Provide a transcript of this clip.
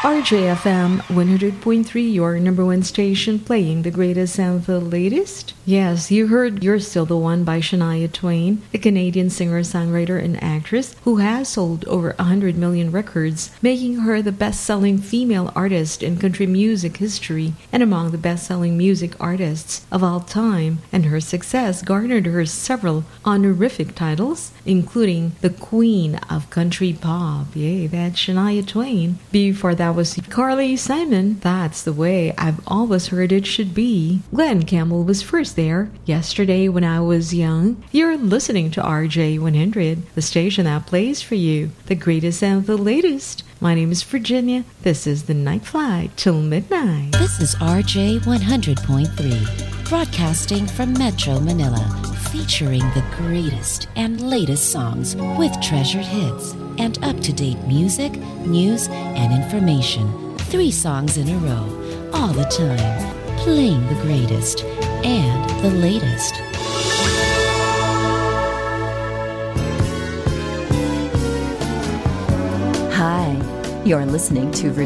RJFM 100.3, your number one station, playing the greatest and the latest. Yes, you heard You're Still the One by Shania Twain, a Canadian singer-songwriter and actress who has sold over 100 million records, making her the best-selling female artist in country music history and among the best-selling music artists of all time. And her success garnered her several honorific titles, including the Queen of Country Pop. Yay, that's Shania Twain. Before that was Carly Simon. That's the way I've always heard it should be. Glenn Campbell was first there. Yesterday when I was young. You're listening to RJ100, the station that plays for you the greatest and the latest. My name is Virginia. This is the Night Flight till midnight. This is RJ 100.3, broadcasting from Metro Manila, featuring the greatest and latest songs with treasured hits and up-to-date music, news, and information. 3 songs in a row, all the time, playing the greatest and the latest. Hi, you're listening to